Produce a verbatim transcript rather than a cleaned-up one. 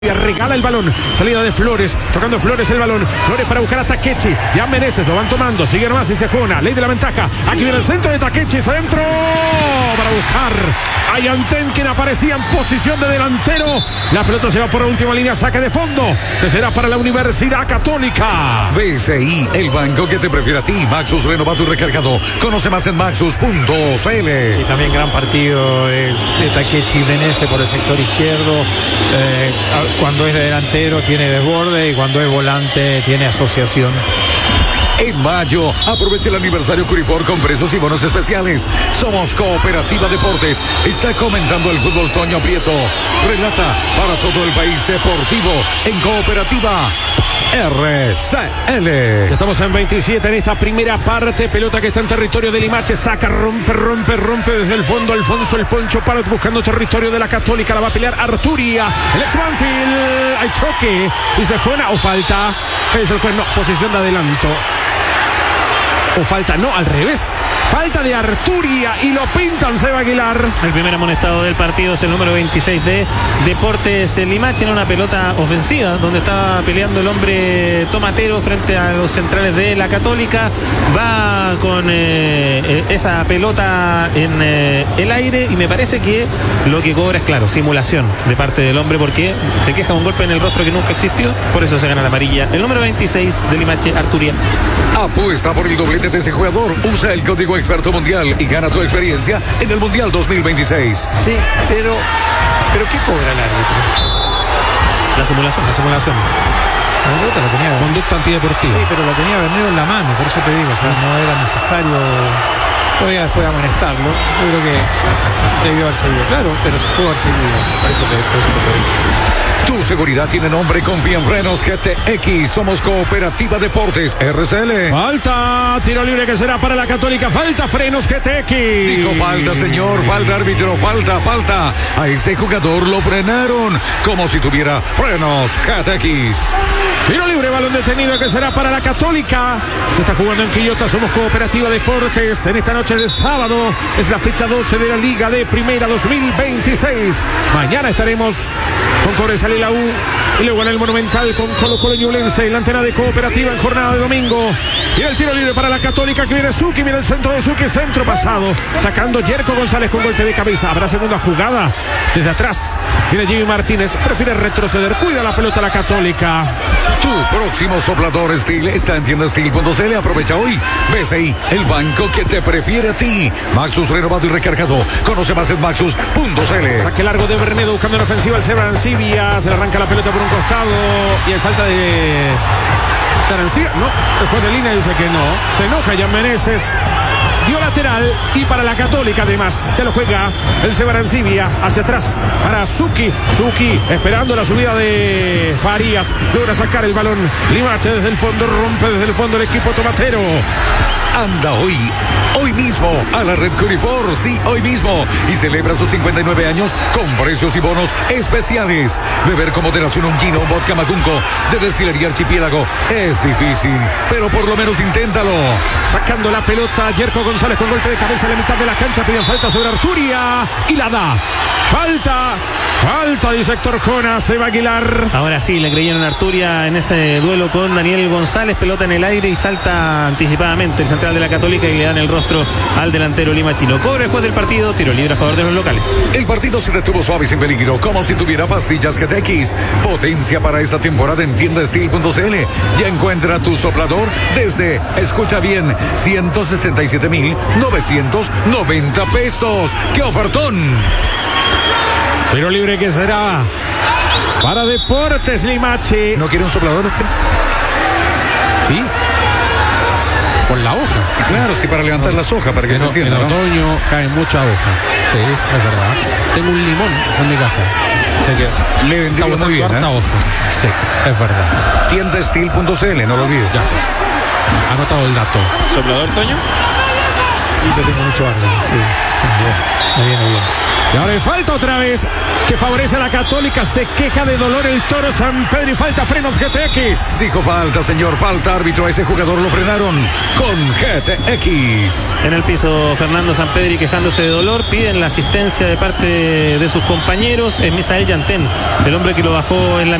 Regala el balón, salida de Flores, tocando Flores el balón, Flores para buscar a Takechi, ya Meneses, lo van tomando, sigue nomás y se juega, ley de la ventaja, aquí viene el centro de Takechi, centro para buscar a Yantén, quien aparecía en posición de delantero, la pelota se va por la última línea, saque de fondo, que será para la Universidad Católica. B C I, el banco que te prefiere a ti, Maxus renovado y recargado, conoce más en maxus punto c l. Sí, también gran partido de, de Takechi Meneses por el sector izquierdo, eh, cuando es de delantero tiene desborde y cuando es volante tiene asociación. En mayo, aprovecha el aniversario Curifor con precios y bonos especiales. Somos Cooperativa Deportes. Está comentando el fútbol Toño Prieto. Relata para todo el país deportivo en Cooperativa R C L. Estamos en veintisiete en esta primera parte. Pelota que está en territorio de Limache. Saca, rompe, rompe, rompe desde el fondo. Alfonso el Poncho Parot buscando territorio de la Católica. La va a pelear Arturia. El ex Banfield. Hay choque. Y se juega o falta. Es el juez. No, posición de adelanto. O falta, no, al revés. Falta de Arturia y lo pintan Seba Aguilar. El primer amonestado del partido es el número veintiséis de Deportes Limache, en una pelota ofensiva donde estaba peleando el hombre Tomatero frente a los centrales de la Católica. Va con eh, esa pelota en eh, el aire y me parece que lo que cobra es, claro, simulación de parte del hombre, porque se queja un golpe en el rostro que nunca existió, por eso se gana la amarilla. El número veintiséis de Limache, Arturia. Apuesta por el doblete de ese jugador. Usa el código Experto Mundial y gana tu experiencia en el Mundial dos mil veintiséis. Sí, pero pero ¿qué cobra el árbitro? La simulación, la simulación. La pelota la tenía conducta antideportiva. Sí, pero la tenía Bernedo en la mano, por eso te digo, o sea, no era necesario. Podía después amonestarlo. Yo creo que debió haber seguido, claro, pero se pudo haber seguido. Por eso te, por eso te pedí. Tu seguridad tiene nombre, confía en Frenos G T X. Somos Cooperativa Deportes R C L. Falta, tiro libre que será para la Católica. Falta Frenos G T X. Dijo falta, señor, falta árbitro, falta, falta. A ese jugador lo frenaron como si tuviera Frenos G T X. Tiro libre, balón detenido que será para la Católica. Se está jugando en Quillota, somos Cooperativa Deportes. En esta noche de sábado es la fecha doce de la Liga de Primera dos mil veintiséis. Mañana estaremos con Cobresal y la U. Y luego en el Monumental con Colo Colo Ñublense en la antena de Cooperativa en jornada de domingo. Y el tiro libre para la Católica que viene Zucchi. Mira el centro de Zucchi, centro pasado. Sacando Yerko González con golpe de cabeza. Habrá segunda jugada desde atrás. Viene Jimmy Martínez, prefiere retroceder. Cuida la pelota la Católica. Tu próximo soplador Steel está en tienda steel punto c l. Aprovecha hoy. B C I, el banco que te prefiere a ti. Maxus renovado y recargado. Conoce más en maxus punto c l. Saque largo de Bernedo buscando en ofensiva el Seba Arancibia. Se le arranca la pelota por un costado. Y hay falta de Arancibia. No, el juez de línea dice que no. Se enoja Jan Meneses. Dio lateral y para la Católica además ya lo juega el Seba Arancibia hacia atrás para Zucchi. Zucchi esperando la subida de Farías, logra sacar el balón Limache desde el fondo, rompe desde el fondo el equipo Tomatero. Anda hoy, hoy mismo a la red Curifor, sí, hoy mismo, y celebra sus cincuenta y nueve años con precios y bonos especiales. Beber con moderación un gin o un vodka Macunco de Destilería Archipiélago es difícil, pero por lo menos inténtalo. Sacando la pelota Yerko González con golpe de cabeza en la mitad de la cancha, piden falta sobre Arturia y la da. Falta, falta, dice Héctor Jonas, Seba Aguilar. Ahora sí, le creyeron a Arturia en ese duelo con Daniel González, pelota en el aire y salta anticipadamente el central de la Católica y le dan el rostro al delantero limachino. Cobra el juez del partido, tiro libre a favor de los locales. El partido se detuvo suave y sin peligro, como si tuviera pastillas G T X. Potencia para esta temporada en tienda steel punto c l. Ya encuentra tu soplador desde, escucha bien, ciento sesenta y siete mil novecientos noventa pesos. ¡Qué ofertón! Tiro libre que será para Deportes Limache. ¿No quiere un soplador usted? Sí. Con la hoja. Claro, sí, para levantar no, las hojas, para que en, se entienda. En ¿no? otoño cae mucha hoja. Sí, es verdad. Tengo un limón en mi casa. Sé que le vendría muy bien, harta ¿eh? hoja. Sí, es verdad. tienda steel punto c l, no lo olvides. Ya pues. Anotado el dato. ¿Soplador, Toño? Yo tengo mucho orden, sí. También. Me viene bien. Y ahora hay falta otra vez que favorece a la Católica. Se queja de dolor el Toro San Pedro y falta frenos G T X. Dijo falta, señor, falta, árbitro. A ese jugador lo frenaron con G T X. En el piso Fernando Sampedri quejándose de dolor, piden la asistencia de parte de sus compañeros. Es Misael Yantén, el hombre que lo bajó en la